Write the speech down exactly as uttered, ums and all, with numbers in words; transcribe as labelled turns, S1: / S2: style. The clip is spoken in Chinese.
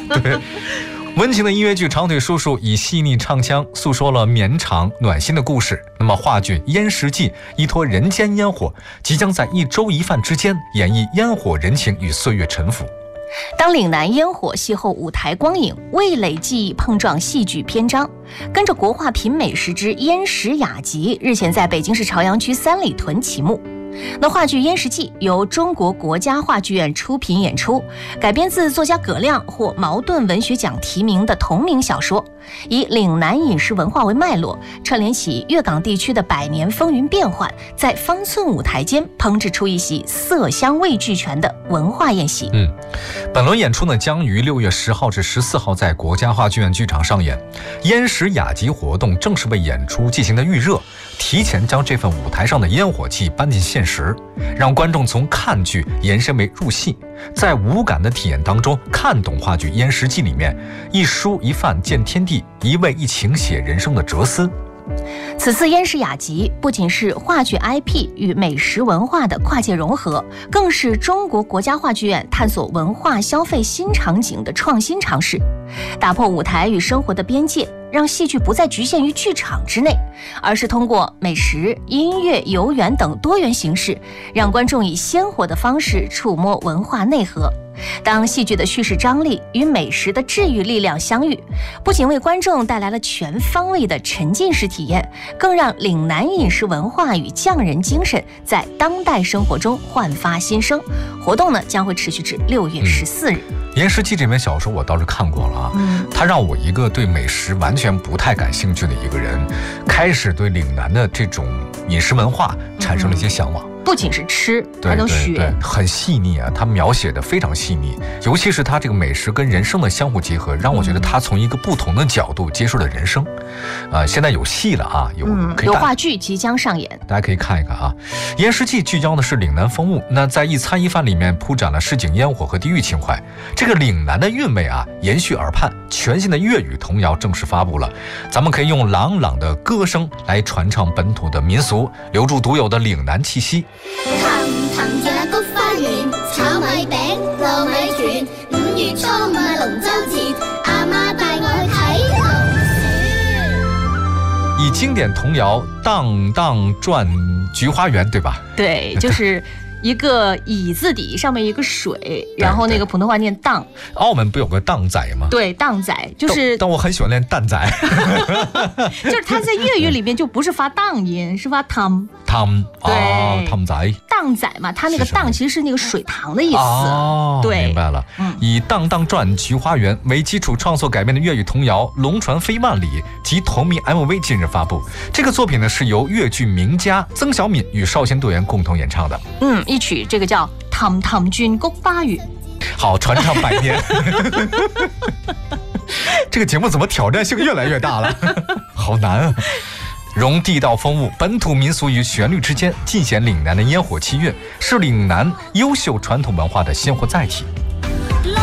S1: 对。温情的音乐剧《长腿叔叔》以细腻唱腔诉说了绵长暖心的故事。那么话剧《烟石记》依托人间烟火，即将在一粥一饭之间演绎烟火人情与岁月沉浮。
S2: 当岭南烟火邂逅舞台光影，味蕾技艺碰撞戏剧篇章，跟着国画品美食之烟石雅集日前在北京市朝阳区三里屯启幕。那话剧《烟石记》由中国国家话剧院出品演出，改编自作家葛亮获茅盾文学奖提名的同名小说，以岭南饮食文化为脉络，串联起粤港地区的百年风云变幻，在方寸舞台间烹制出一席色香味俱全的文化宴席。
S1: 嗯，本轮演出呢将于六月十号至十四号在国家话剧院剧场上演。烟石雅集活动正是为演出进行的预热，提前将这份舞台上的烟火气搬进现实，让观众从看剧延伸为入戏，在无感的体验当中看懂话剧《烟石记》里面一蔬一饭见天地，一味一情写人生的哲思。
S2: 此次烟石雅集不仅是话剧 I P 与美食文化的跨界融合，更是中国国家话剧院探索文化消费新场景的创新尝试，打破舞台与生活的边界，让戏剧不再局限于剧场之内，而是通过美食、音乐、游园等多元形式，让观众以鲜活的方式触摸文化内核。当戏剧的叙事张力与美食的治愈力量相遇，不仅为观众带来了全方位的沉浸式体验，更让岭南饮食文化与匠人精神在当代生活中焕发新生。活动呢将会持续至六月十四日。
S1: 嗯《烟石记》这本小说我倒是看过了啊，
S2: 嗯，
S1: 它让我一个对美食完全不太感兴趣的一个人，开始对岭南的这种饮食文化产生了一些向往。
S2: 嗯，不仅是吃，还
S1: 对
S2: 能学，
S1: 对对，很细腻啊，他描写的非常细腻，尤其是他这个美食跟人生的相互结合，让我觉得他从一个不同的角度接受了人生。呃，现在有戏了啊，有、
S2: 嗯、
S1: 可以
S2: 有话剧即将上演，
S1: 大家可以看一看啊。《烟石记》聚焦的是岭南风物，那在一餐一饭里面铺展了市井烟火和地域情怀。这个岭南的韵味啊，延续耳畔，全新的粤语童谣正式发布了。咱们可以用朗朗的歌声来传唱本土的民俗，留住独有的岭南气息。
S3: 騰騰嘅菊花園，炒米餅、糯米團，五月初五啊龍舟節，阿媽帶我去睇龍船。
S1: 以經典童謠《蕩蕩轉菊花園》，對吧？
S2: 对，就是一个椅字底，上面一个水，然后那个普通话念荡。
S1: 澳门不有个荡仔吗？
S2: 对，荡仔就是，
S1: 但我很喜欢练蛋仔。
S2: 就是它在粤语里面就不是发荡音，是发汤。
S1: 汤啊，汤仔。
S2: 荡仔嘛，它那个荡其实是那个水塘的意思。
S1: 哦，
S2: 对，
S1: 明白了。嗯，以《荡荡转菊花园》为基础创作改编的粤语童谣《龙船飞万里》及同名 M V 近日发布。这个作品呢是由粤剧名家曾小敏与少先队员共同演唱的。
S2: 嗯，一曲这个叫《氹氹轉菊花園》。
S1: 好，传唱百年。这个节目怎么挑战性越来越大了？好难啊！融地道风物、本土民俗与旋律之间，尽显岭南的烟火气韵，是岭南优秀传统文化的鲜活载体。